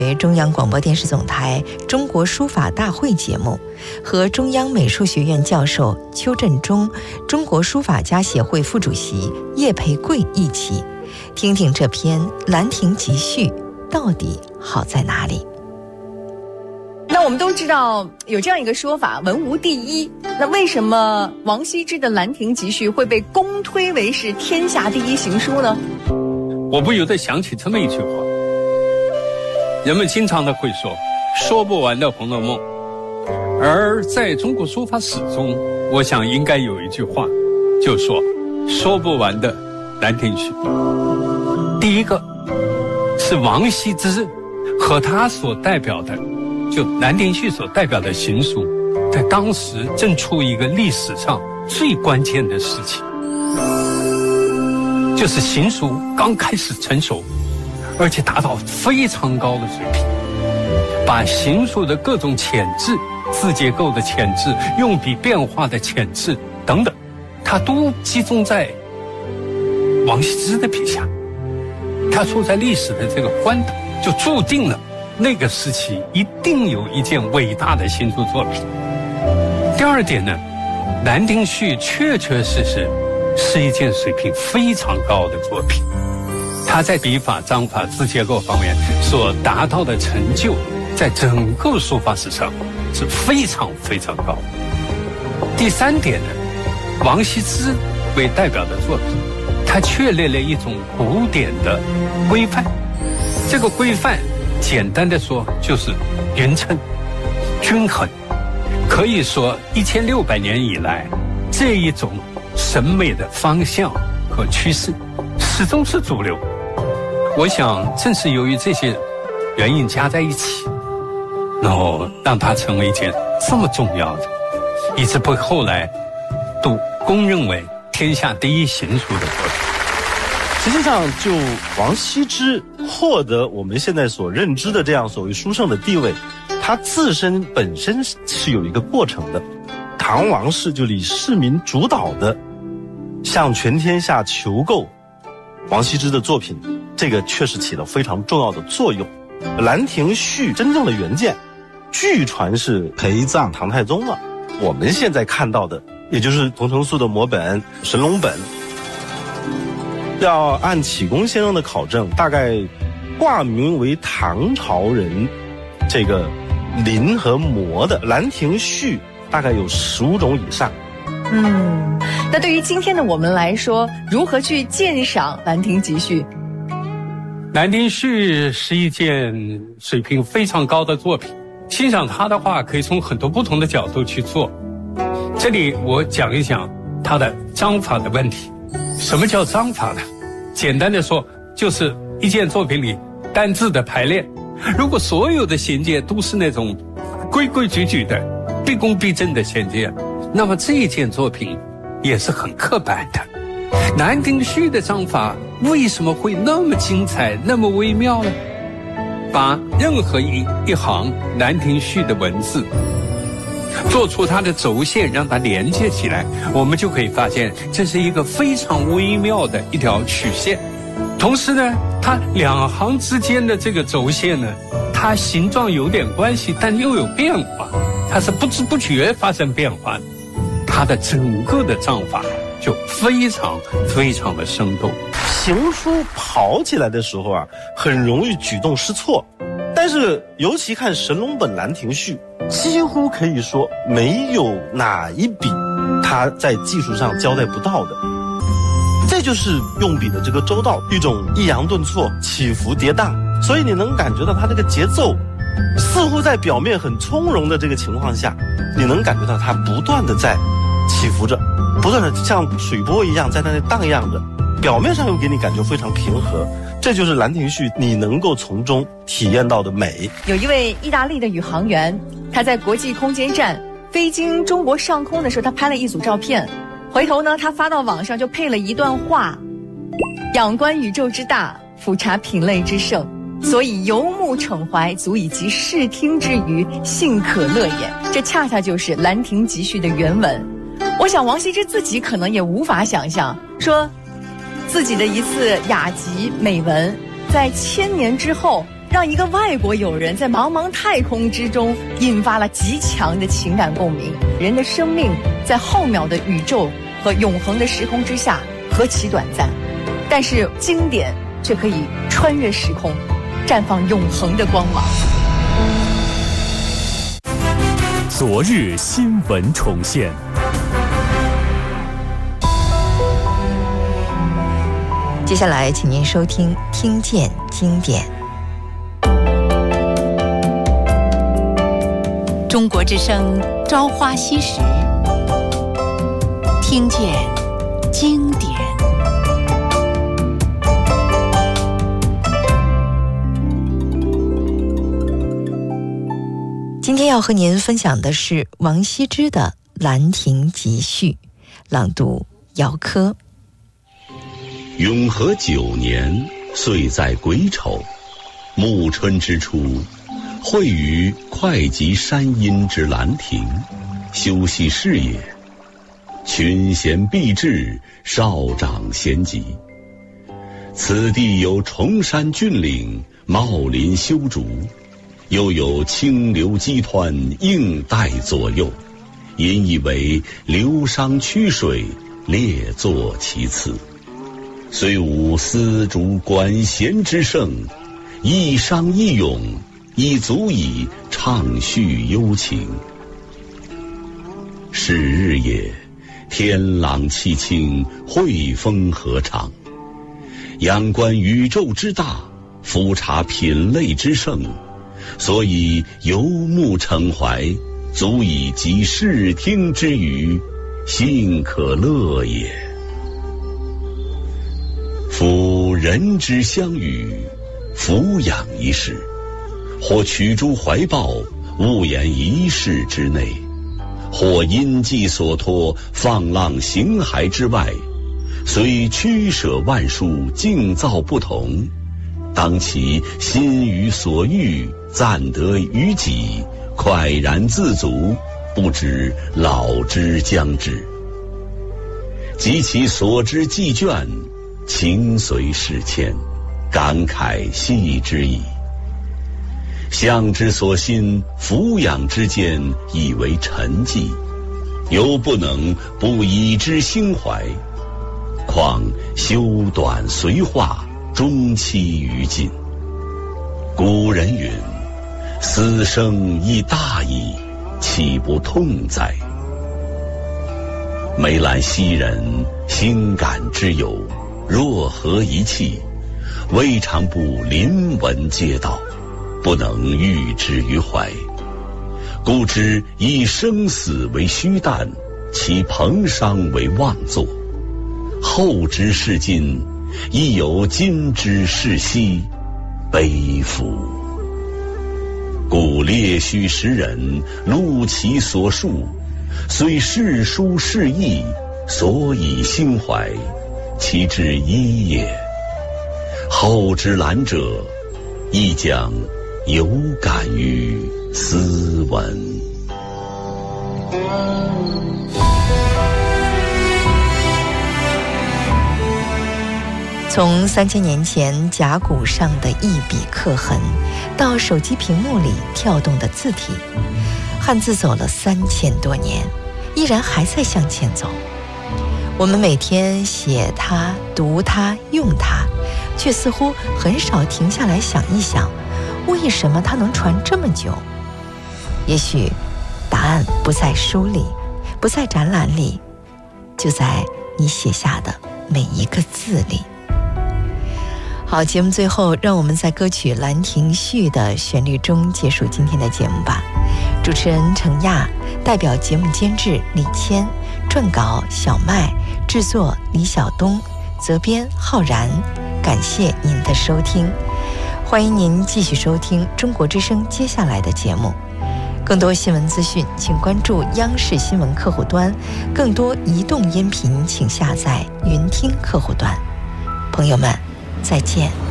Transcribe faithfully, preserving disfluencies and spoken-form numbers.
中央广播电视总台中国书法大会节目，和中央美术学院教授邱振中、中国书法家协会副主席叶培贵一起，听听这篇《兰亭集序》到底好在哪里。 那我们都知道有这样一个说法，文无第一。那为什么王羲之的《兰亭集序》会被公推为是天下第一行书呢？ 我不由得想起这么一句话，人们经常的会说说不完的《红楼梦》，而在中国书法史中，我想应该有一句话，就说说不完的《兰亭序》。第一个是王羲之和他所代表的，就《兰亭序》所代表的行书，在当时正处一个历史上最关键的时期，就是行书刚开始成熟，而且达到非常高的水平，把行书的各种潜质、字结构的潜质、用笔变化的潜质等等，它都集中在王羲之的笔下。他处在历史的这个关头，就注定了那个时期一定有一件伟大的行书作品。第二点呢，《兰亭序》确确实实是一件水平非常高的作品，它在笔法、章法、字结构方面所达到的成就，在整个书法史上是非常非常高的。第三点呢，王羲之为代表的作品，它确立了一种古典的规范。这个规范简单的说就是匀称、均衡。可以说一千六百年以来，这一种审美的方向和趋势始终是主流。我想正是由于这些原因加在一起，然后让它成为一件这么重要的，以致被后来都公认为天下第一行书的作品。 实际上，就王羲之获得我们现在所认知的这样所谓书圣的地位，他自身本身是有一个过程的。唐王室就以市民主导的向全天下求购王羲之的作品，这个确实起了非常重要的作用。《兰亭序》真正的原件据传是陪葬唐太宗了，我们现在看到的也就是桐城素的摹本、神龙本，要按启功先生的考证，大概挂名为唐朝人这个临和摹的《兰亭序》大概有十五种以上。 嗯，那对于今天的我们来说，如何去鉴赏《兰亭集序》？《 兰亭序》是一件水平非常高的作品，欣赏它的话，可以从很多不同的角度去做。这里我讲一讲它的章法的问题。什么叫章法呢？简单的说，就是一件作品里单字的排列。如果所有的衔接都是那种规规矩矩的、毕恭毕敬的衔接，那么这一件作品也是很刻板的。《兰亭序》的章法为什么会那么精彩、那么微妙呢？把任何一一行《兰亭序》的文字做出它的轴线，让它连接起来，我们就可以发现这是一个非常微妙的一条曲线。同时呢，它两行之间的这个轴线呢，它形状有点关系，但又有变化，它是不知不觉发生变化的。它的整个的章法就非常非常的生动。 行书跑起来的时候啊，很容易举动失措，但是尤其看神龙本《兰亭序》，几乎可以说没有哪一笔它在技术上交代不到的。这就是用笔的这个周到，一种抑扬顿挫、起伏跌宕，所以你能感觉到它这个节奏似乎在表面很从容的这个情况下，你能感觉到它不断的在起伏着，不断的像水波一样在那里荡漾着，表面上又给你感觉非常平和。这就是《兰亭序》你能够从中体验到的美。 有一位意大利的宇航员，他在国际空间站飞经中国上空的时候，他拍了一组照片，回头呢他发到网上就配了一段话：仰观宇宙之大，俯察品类之盛，所以游目骋怀，足以及视听之娱，幸可乐也。这恰恰就是《兰亭集序》的原文。我想王羲之自己可能也无法想象，说自己的一次雅集美文，在千年之后让一个外国友人在茫茫太空之中引发了极强的情感共鸣。人的生命在浩渺的宇宙和永恒的时空之下何其短暂，但是经典却可以穿越时空，绽放永恒的光芒。 昨日新闻重现。 接下来，请您收听《听见经典》。 中国之声《朝花夕拾》，听见经典。 今天要和您分享的是王羲之的《兰亭集序》，朗读姚科。 永和九年，岁在癸丑，暮春之初，会于会稽山阴之兰亭，修禊事也。群贤毕至，少长咸集。此地有崇山峻岭，茂林修竹，又有清流激湍，映带左右，引以为流觞曲水，列作其次。虽无丝竹管弦之盛，一觞一咏，已足以畅叙幽情。是日也，天朗气清，惠风和畅。仰观宇宙之大，俯察品类之盛，所以游目骋怀，足以及视听之娱，幸可乐也。夫人之相与，俯仰一世，或取诸怀抱，悟言一世之内，或因寄所托，放浪形骸之外，虽曲舍万殊，境造不同，当其心于所欲，暂得于己，快然自足，不知老之将至。及其所知既倦，情随事迁，感慨系之矣。向之所欣，俯仰之间，以为沉寂，犹不能不以之心怀。况修短随化，终期于尽。古人云：死生亦大矣，岂不痛哉？梅兰昔人，心感之有，若何一气，未尝不临文嗟悼，不能喻之于怀。故知以生死为虚诞，其彭殇为妄作。后之视今，亦有今之视昔，悲夫！故列叙时人，录其所述，虽世殊世异，所以心怀，其之一也。后之览者，亦将有感于斯文。 从三千年前甲骨上的一笔刻痕，到手机屏幕里跳动的字体，汉字走了三千多年，依然还在向前走。我们每天写它、读它、用它，却似乎很少停下来想一想，为什么它能传这么久？也许答案不在书里，不在展览里，就在你写下的每一个字里。好，节目最后，让我们在歌曲《兰亭序》的旋律中结束今天的节目吧。主持人程亚，代表节目监制李谦，撰稿小麦，制作李晓东，责编浩然。感谢您的收听，欢迎您继续收听中国之声接下来的节目。更多新闻资讯，请关注央视新闻客户端；更多移动音频，请下载云听客户端。朋友们，再见。